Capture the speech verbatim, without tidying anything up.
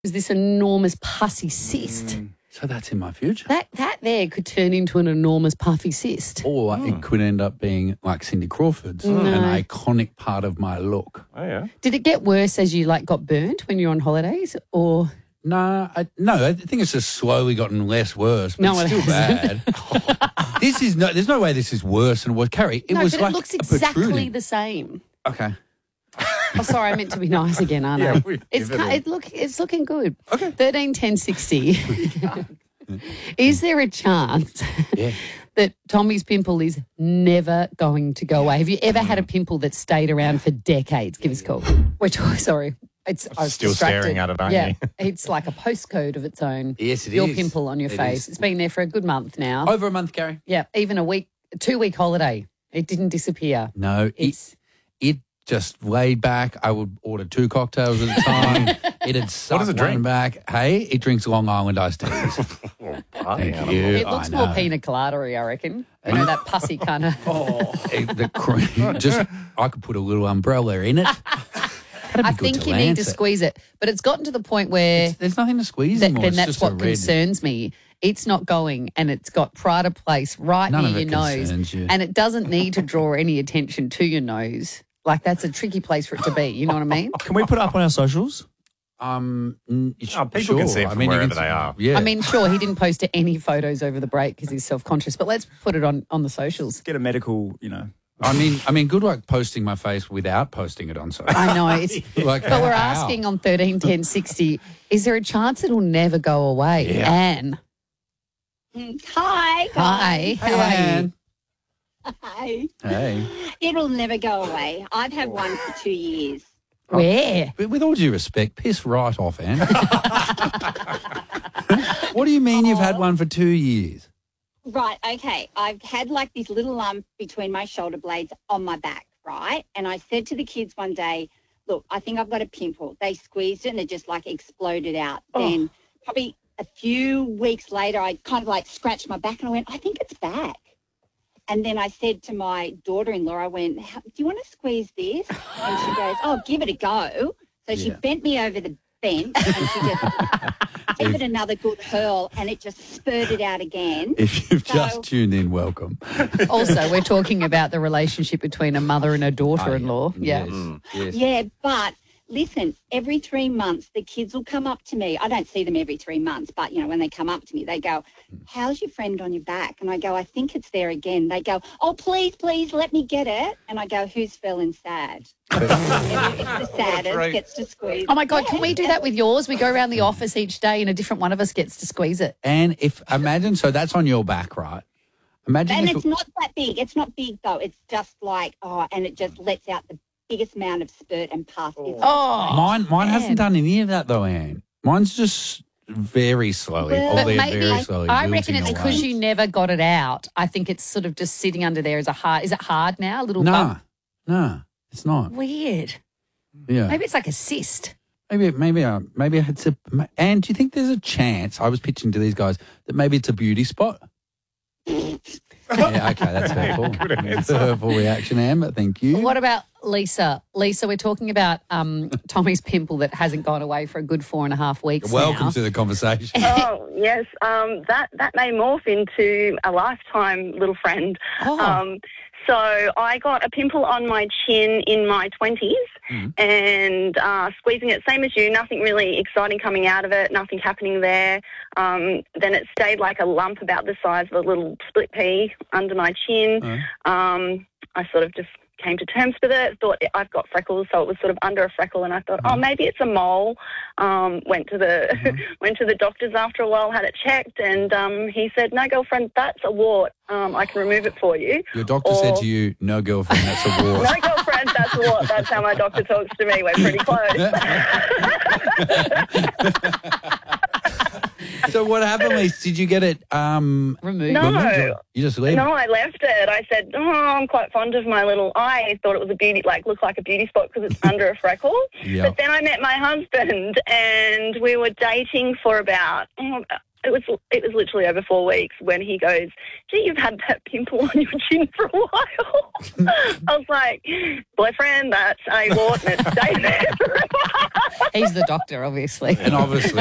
is this enormous pussy cyst. Mm. So that's in my future. That that there could turn into an enormous puffy cyst. Or Oh. it could end up being like Cindy Crawford's, No. an iconic part of my look. Oh, yeah. Did it get worse as you like got burnt when you're on holidays, or No, I, no, I think it's just slowly gotten less worse, but No, it's it still bad. This is no, there's no way this is worse than what Carrie. It no? was But like it looks a exactly protruding. the same. Okay. Oh, sorry, I meant to be nice again, aren't Yeah, I? we It's give it ki- a- it look it's looking good. Okay. Thirteen ten sixty. Is there a chance Yeah. that Tommy's pimple is never going to go away? Have you ever had a pimple that stayed around for decades? Give us a call. We're talking, sorry. It's I was Still distracted. staring at it, aren't yeah, you? it's like a postcode of its own. Yes, it Your is. pimple on your It face. is. It's been there for a good month now. Over a month, Carrie. Yeah, even a week, two week holiday. It didn't disappear. No, it, It's it just laid back. I would order two cocktails at a time. it had sucked does it one drink? back. Hey, it drinks Long Island iced teas. Party Thank animal. you. it looks I more know. pina colada-y, I reckon. You know, that pussy kind of. It- the cream. Just I could put a little umbrella in it. That'd be I good think to you need to lance it. squeeze it, but it's gotten to the point where There's nothing to squeeze that, anymore. then It's that's just a what red- concerns me. It's not going, and it's got Prada Place right None near of your it nose, concerns you. and it doesn't need to draw any attention to your nose. Like that's a tricky place for it to be. You know what I mean? Can we put it up on our socials? Um, n- Oh, people sure. can see it I from mean, you wherever can- they are. Yeah. I mean, sure, he didn't post any photos over the break because he's self-conscious, but let's put it on on the socials. Get a medical, you know. I mean, I mean, good luck posting my face without posting it on social. I know it's. Like, But we're how? asking on thirteen ten sixty, is there a chance it'll never go away? Yeah. Anne. Hi, Hi. guys. How are you? Hi. Hey. It'll never go away. I've had one for two years. Where? But with all due respect, piss right off, Anne. What do you mean you've had one for two years? Right, okay. I've had like this little lump between my shoulder blades on my back, right? And I said to the kids one day, look, I think I've got a pimple. They squeezed it and it just like exploded out. Oh. Then probably a few weeks later, I kind of like scratched my back and I went, I think it's back. And then I said to my daughter-in-law, I went, "How- do you want to squeeze this? And she goes, oh, give it a go. So she Yeah. bent me over the bench and she just gave it another good hurl and it just spurted out again. If you've So- just tuned in, welcome. Also, we're talking about the relationship between a mother and a daughter-in-law. Yeah. Yes. yes. Yeah, but listen, every three months the kids will come up to me. I don't see them every three months, but, you know, when they come up to me, they go, how's your friend on your back? And I go, I think it's there again. They go, oh, please, please, let me get it. And I go, who's feeling sad? It's the saddest great. gets to squeeze. Oh, my God, can we do that with yours? We go around the office each day and a different one of us gets to squeeze it. And if, imagine, so that's on your back, right? Imagine And if it's not that big. It's not big, though. It's just like, oh, and it just lets out the biggest amount of spurt and pus. It's Oh, Mine, mine man. hasn't done any of that though, Anne. Mine's just very slowly, Well, But albeit maybe, very slowly. I reckon it's wilting because away. you never got it out. I think it's sort of just sitting under there as a hard. Is it hard now? A little No, bump? no, it's not. Weird. Yeah, Maybe it's like a cyst. maybe, maybe, uh, maybe it's a. And do you think there's a chance? I was pitching to these guys that maybe it's a beauty spot. Yeah, okay, that's hurtful. Good answer. It's a hurtful reaction, Anne, but thank you. What about Lisa? Lisa, we're talking about um, Tommy's pimple that hasn't gone away for a good four and a half weeks Welcome now. to the conversation. Oh, yes. Um, that, that may morph into a lifetime little friend. Oh. Um, so I got a pimple on my chin in my twenties Mm. and uh, squeezing it, same as you, nothing really exciting coming out of it, nothing happening there. Um, then it stayed like a lump about the size of a little split pea under my chin. Uh. Um, I sort of just came to terms with it, thought I've got freckles, so it was sort of under a freckle, and I thought, oh, maybe it's a mole. Um, went to the went to the doctors after a while, had it checked, and um, he said, no, girlfriend, that's a wart. Um, I can remove it for you. Your doctor said Or- to you, "No, girlfriend, that's a war." No, girlfriend, that's a wart. That's how my doctor talks to me. We're pretty close. So what happened, Lisa? Did you get it um, Removed. No. removed or you just leave No, it? I left it. I said, oh, I'm quite fond of my little eye. I thought it was a beauty, like, looked like a beauty spot because it's under a freckle. Yeah. But then I met my husband and we were dating for about, oh, it was it was literally over four weeks when he goes, gee, you've had that pimple on your chin for a while. I was like, boyfriend, that's a wart and it's stayed there. He's the doctor, obviously. And obviously